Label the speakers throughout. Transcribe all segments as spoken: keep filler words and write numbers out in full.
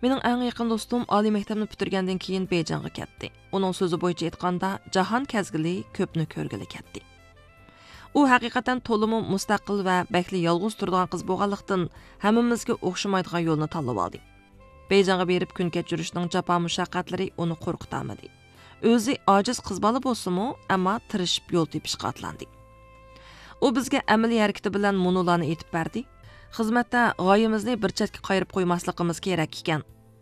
Speaker 1: Mening eng yaqin do'stim oliy maktabni bitirgandan keyin Beyjingga ketdi. Uning so'zi bo'yicha aytganda, jahon kazgili ko'pni ko'rgili ketdi. U haqiqatan to'limi mustaqil va bakli yolg'iz turadigan qiz bo'lganlikdan hammamizga o'xshamaydigan yo'lni tanlab oldi. Beyjingga berib kun kechirishning jafo mushaqqatlari uni qo'rqitamadi. O'zi ojiz qiz bola bo'lsa-mu, ammo tirishib yo'l tepishga atlandi. U bizga amaliy harakati bilan munolarni aytib berdi. Xizmatda g'oyamizni bir chetga qayirib qo'ymasligimiz kerak ekan.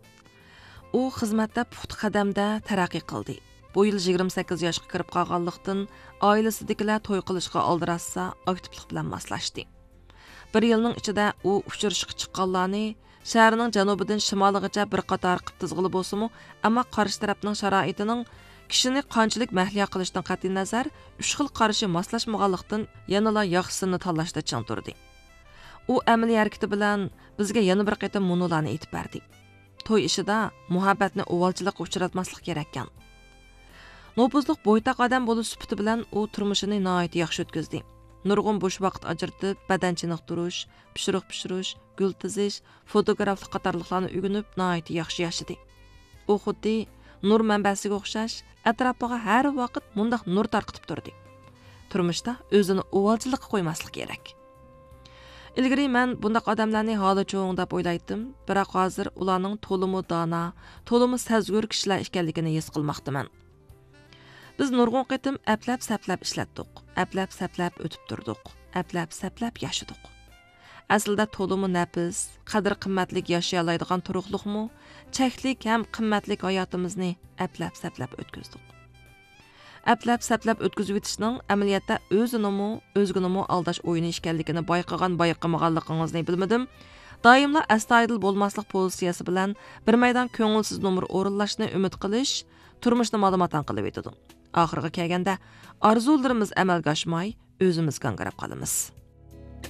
Speaker 1: U xizmatda puxta qadamda taraqqiy qildi. Bu yil yigirma sakkiz yoshga kirib qolganlikdan oilasidagilar to'y qilishga oldirasa aktivlik bilan moslashdi. Bir yilning ichida u uchrashishga chiqqanlarni shaharning janubidan shimoligacha bir qator qilib tizg'ili bo'lsa-mu, ammo qarshi tarafning sharoitining kishini qanchalik mahliyo qilishdan qat'iy nazar uch xil qarashi moslashmaganlikdan yanala yaxshisini tanlashda ching turdi. U amaliy harakati bilan bizga yana bir qatam munolarni aytib berdi. To'y ishida muhabbatni o'valchilikqa uchratmaslik kerak ekan. Nopuzliq bo'ytaq odam bo'lish sifati bilan u turmushini nihoyat yaxshi o'tkazdi. Nurg'un bo'sh vaqt ajratib, badan chiniqtirish, pishiriq pishirish, gul tizish, fotograflik qatorliqlarni o'rganib, nihoyat yaxshi yashadi. U xuddi nur manbasiga o'xshash, atrofiga har vaqt mundaq nur tarqitib turdi. Turmushda o'zini o'valchilikqa qo'ymaslik kerak. Ilgari men bundaq odamlarni holi cho'ng deb o'ylaydim, biroq hozir ularning to'limi dona, to'limi sazgur kishilar ekanligini his qilmoqdaman. Biz nurg'un qitim aplab saplab ishlatdik, aplab saplab o'tib turdik, aplab saplab yashadik. Aslida to'limi nafis, qadr qimmatlik yashay oladigan turuqliqmi, cheklik ham qimmatlik hayotimizni aplab saplab o'tkazdik. Aplab saplab o'tkazib o'tishning amaliyotda o'zinimi, o'zginimi aldash o'yini ekanligini bayqagan bayqamaganligingizni bilmadim. Doimla astoydil bo'lmaslik pozitsiyasi bilan bir maydon ko'ngilsiz nomer o'rinlashni umid qilish turmushni ma'lumotdan qilib o'tadi. Oxirga kelganda orzularimiz amalga oshmay, o'zimiz g'angrab qolamiz.